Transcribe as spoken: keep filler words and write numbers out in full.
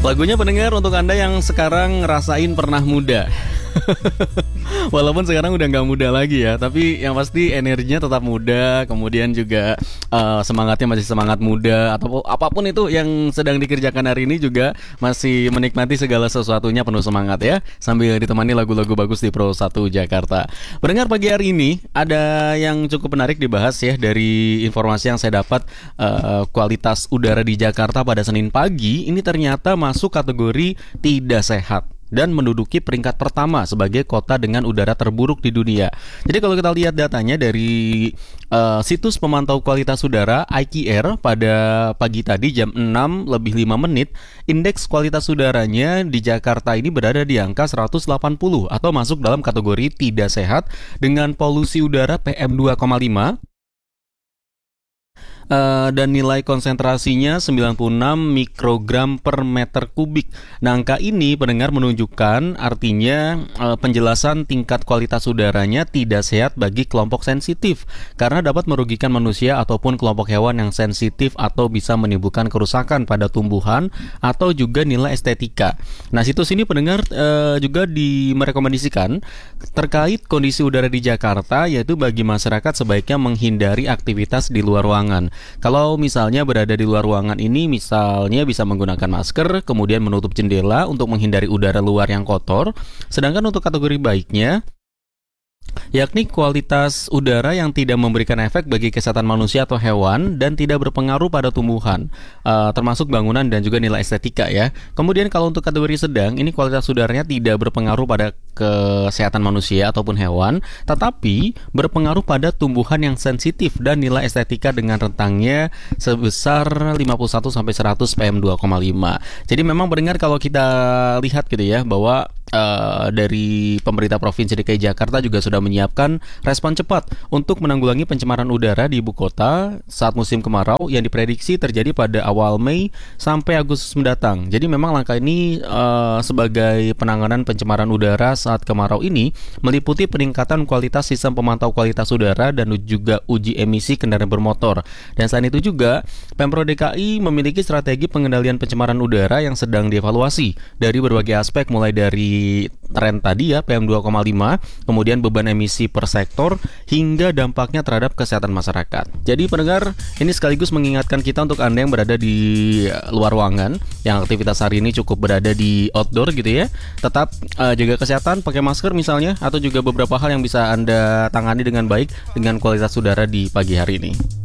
Lagunya pendengar untuk Anda yang sekarang ngerasain pernah muda. Walaupun sekarang udah gak muda lagi ya, tapi yang pasti energinya tetap muda. Kemudian juga uh, semangatnya masih semangat muda. Atau apapun itu yang sedang dikerjakan hari ini juga masih menikmati segala sesuatunya penuh semangat ya, sambil ditemani lagu-lagu bagus di Pro satu Jakarta. Pendengar, pagi hari ini ada yang cukup menarik dibahas ya. Dari informasi yang saya dapat, uh, kualitas udara di Jakarta pada Senin pagi ini ternyata masuk kategori tidak sehat dan menduduki peringkat pertama sebagai kota dengan udara terburuk di dunia. Jadi kalau kita lihat datanya dari uh, situs pemantau kualitas udara I Q R pada pagi tadi jam enam lebih lima menit, indeks kualitas udaranya di Jakarta ini berada di angka seratus delapan puluh atau masuk dalam kategori tidak sehat dengan polusi udara P M dua koma lima. Uh, dan nilai konsentrasinya sembilan puluh enam mikrogram per meter kubik. Nah, angka ini pendengar menunjukkan artinya uh, penjelasan tingkat kualitas udaranya tidak sehat bagi kelompok sensitif karena dapat merugikan manusia ataupun kelompok hewan yang sensitif atau bisa menimbulkan kerusakan pada tumbuhan atau juga nilai estetika. Nah, situs ini pendengar uh, juga dimerekomendasikan terkait kondisi udara di Jakarta, yaitu bagi masyarakat sebaiknya menghindari aktivitas di luar ruangan. Kalau misalnya berada di luar ruangan ini, misalnya bisa menggunakan masker, kemudian menutup jendela untuk menghindari udara luar yang kotor. Sedangkan untuk kategori baiknya, yakni kualitas udara yang tidak memberikan efek bagi kesehatan manusia atau hewan dan tidak berpengaruh pada tumbuhan, uh, termasuk bangunan dan juga nilai estetika ya. Kemudian kalau untuk kategori sedang, ini kualitas udaranya tidak berpengaruh pada kesehatan manusia ataupun hewan, tetapi berpengaruh pada tumbuhan yang sensitif dan nilai estetika dengan rentangnya sebesar lima puluh satu sampai seratus P M dua koma lima. Jadi memang pendengar, kalau kita lihat gitu ya, bahwa uh, dari pemerintah Provinsi D K I Jakarta juga sudah menyiapkan respon cepat untuk menanggulangi pencemaran udara di ibu kota saat musim kemarau yang diprediksi terjadi pada awal Mei sampai Agustus mendatang. Jadi memang langkah ini uh, sebagai penanganan pencemaran udara saat kemarau ini meliputi peningkatan kualitas sistem pemantau kualitas udara dan juga uji emisi kendaraan bermotor. Dan selain itu juga Pemprov D K I memiliki strategi pengendalian pencemaran udara yang sedang dievaluasi dari berbagai aspek, mulai dari tren tadi ya P M dua koma lima, kemudian beban emisi per sektor hingga dampaknya terhadap kesehatan masyarakat. Jadi pendengar, ini sekaligus mengingatkan kita untuk Anda yang berada di luar ruangan, yang aktivitas hari ini cukup berada di outdoor gitu ya, tetap uh, jaga kesehatan, pakai masker misalnya, atau juga beberapa hal yang bisa Anda tangani dengan baik dengan kualitas udara di pagi hari ini.